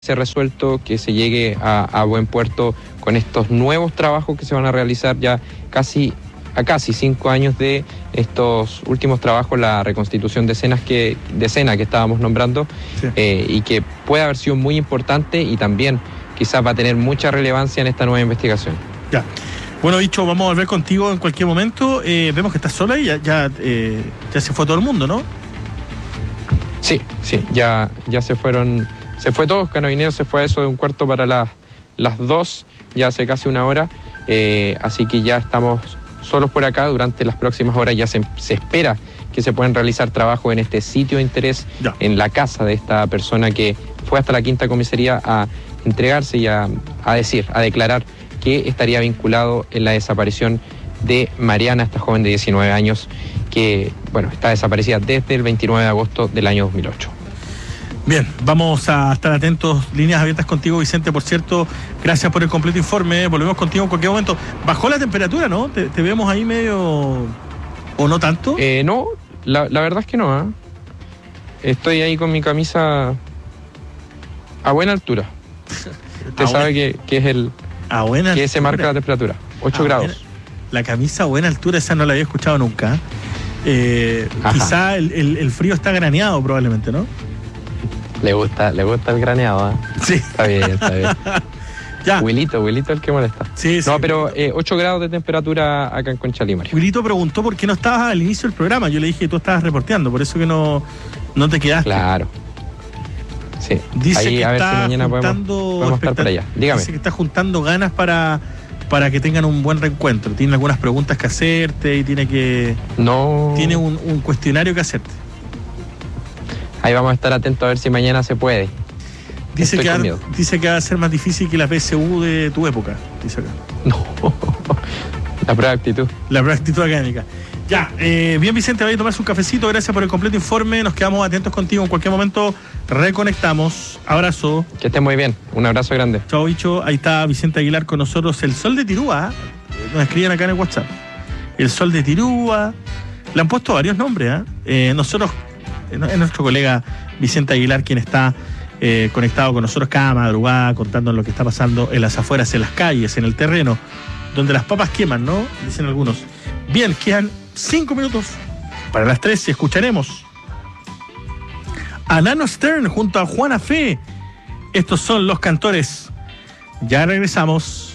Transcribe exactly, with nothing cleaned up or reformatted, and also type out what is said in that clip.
se resuelto, que se llegue a, a buen puerto con estos nuevos trabajos que se van a realizar ya casi a casi cinco años de estos últimos trabajos, la reconstitución de escenas que, de escena que estábamos nombrando, sí. eh, y que puede haber sido muy importante y también quizás va a tener mucha relevancia en esta nueva investigación. Ya. Bueno, Bicho, vamos a volver contigo en cualquier momento. Eh, vemos que estás sola y ya, ya, eh, ya se fue todo el mundo, ¿no? Sí, sí, ya, ya se fueron, se fue todo, Carabineros se fue a eso de un cuarto para las, las dos, ya hace casi una hora, eh, así que ya estamos solos por acá. Durante las próximas horas ya se, se espera que se puedan realizar trabajos en este sitio de interés, ya. en la casa de esta persona que fue hasta la quinta comisaría a entregarse y a, a decir, a declarar que estaría vinculado en la desaparición de Mariana, esta joven de diecinueve años, que, bueno, está desaparecida desde el veintinueve de agosto del año dos mil ocho. Bien, vamos a estar atentos, líneas abiertas contigo, Vicente. Por cierto, gracias por el completo informe, volvemos contigo en cualquier momento. Bajó la temperatura, ¿no? ¿Te, te vemos ahí medio... o no tanto? Eh, no, la, la verdad es que no, ¿eh? Estoy ahí con mi camisa a buena altura. Usted sabe que, que es el... A buena que altura. se marca la temperatura, ocho grados. Buena, la camisa a buena altura, esa no la había escuchado nunca. Eh, quizá el, el, el frío está graneado probablemente, ¿no? Le gusta, le gusta el graneado, ¿eh? Sí. Está bien, está bien. Ya. Wilito, Wilito el que molesta. Sí, sí. No, pero eh, ocho grados de temperatura acá en Conchalí, Mario. Wilito preguntó por qué no estabas al inicio del programa. Yo le dije que tú estabas reporteando, por eso que no, no te quedaste. Claro. Sí. Dice ahí, que a ver está si mañana podemos, podemos estar por allá. Dígame. Dice que está juntando ganas para, para que tengan un buen reencuentro. Tiene algunas preguntas que hacerte y tiene que... No. Tiene un, un cuestionario que hacerte. Ahí vamos a estar atentos a ver si mañana se puede. Dice que, va, dice que va a ser más difícil que la P S U de tu época, dice acá. No. La prueba de actitud. La prueba de actitud académica. Ya, eh, bien, Vicente, vaya a tomarse un cafecito. Gracias por el completo informe. Nos quedamos atentos contigo. En cualquier momento reconectamos. Abrazo. Que esté muy bien. Un abrazo grande. Chao, bicho. Ahí está Vicente Aguilar con nosotros. El Sol de Tirúa. Nos escriben acá en el WhatsApp. El Sol de Tirúa. Le han puesto varios nombres. ¿eh? Eh, nosotros, es nuestro colega Vicente Aguilar quien está eh, conectado con nosotros cada madrugada, contando lo que está pasando en las afueras, en las calles, en el terreno, donde las papas queman, ¿no? Dicen algunos. Bien, quedan cinco minutos para las tres y escucharemos a Nano Stern junto a Juana Fe. Estos son Los Cantores. Ya regresamos.